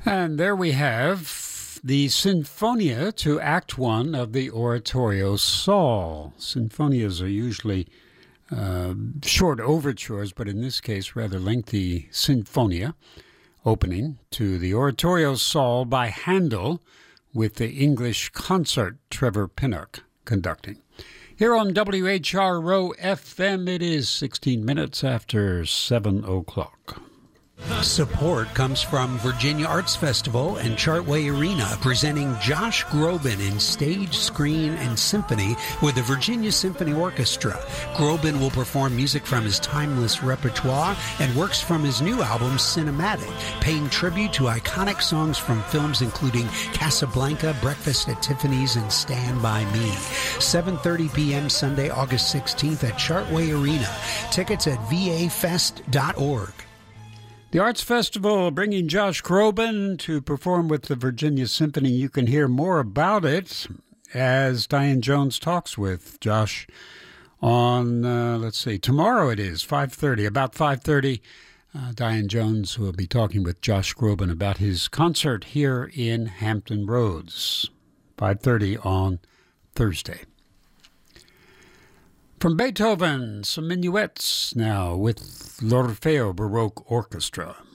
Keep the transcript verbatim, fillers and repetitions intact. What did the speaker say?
And there we have the Sinfonia to Act One of the Oratorio Sol. Sinfonias are usually uh, short overtures, but in this case, rather lengthy Sinfonia, opening to the Oratorio Sol by Handel with the English concert Trevor Pinnock conducting. Here on W H R O F M, it is sixteen minutes after seven o'clock. Support comes from Virginia Arts Festival and Chartway Arena, presenting Josh Groban in stage, screen, and symphony with the Virginia Symphony Orchestra. Groban will perform music from his timeless repertoire and works from his new album, Cinematic, paying tribute to iconic songs from films including Casablanca, Breakfast at Tiffany's, and Stand By Me. seven thirty p.m. Sunday, August sixteenth at Chartway Arena. Tickets at v a fest dot org. The Arts Festival bringing Josh Groban to perform with the Virginia Symphony. You can hear more about it as Diane Jones talks with Josh on, uh, let's see, tomorrow it is, five thirty. About five thirty, uh, Diane Jones will be talking with Josh Groban about his concert here in Hampton Roads, five thirty on Thursday. From Beethoven, some minuets now with L'Orfeo Baroque Orchestra.